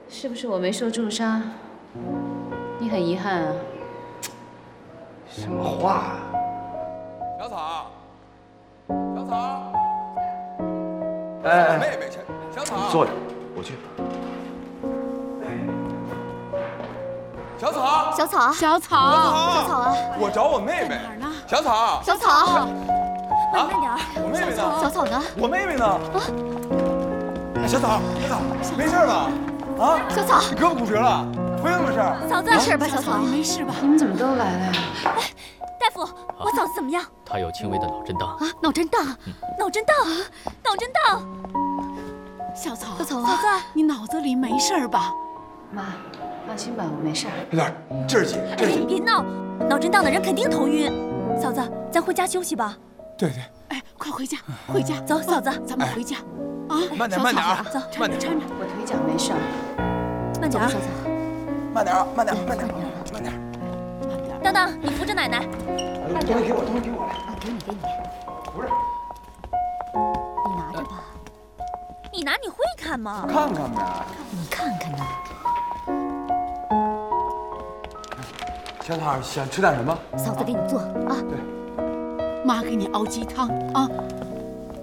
是不是我没受重伤？你很遗憾啊？ 什么话啊？ 小草，小草， 哎， 妹妹去，小草， 你坐着，我去。 小草， 小草， 小草， 小草啊！ 我找我妹妹。 哪儿呢？ 小草， 小草， 慢点儿。 我妹妹呢？ 小草呢？ 我妹妹呢？哎，小草，没事吧？啊， 小草， 你胳膊骨折了，回什么事儿？ 嫂子，没事吧？小草， 你没事吧？ 你们怎么都来了呀？ 大夫，我嫂子怎么样？ 她有轻微的脑震荡。 啊，脑震荡，脑震荡，脑震荡！ 小草， 小草啊，嫂子， 你脑子里没事吧？ 妈，放心吧，我没事儿。 有点，这是姐，这是姐。 别闹，脑震荡的人肯定头晕。嫂子，咱回家休息吧。 对对， 哎，快回家，回家， 走，嫂子， 咱们回家。啊， 慢点， 小草慢点啊， 走， 慢点， 搀着。 我腿脚没事儿。 慢点，嫂子， 慢点啊，慢点，慢点，慢点。 当当，你扶着奶奶。 东西给我，东西给我来。 啊，给你。 不是， 你拿着吧。你拿你会看吗？ 看看呗。 你看看呢。 小草想吃点什么？ 嫂子给你做啊。 对。 妈给你熬鸡汤啊，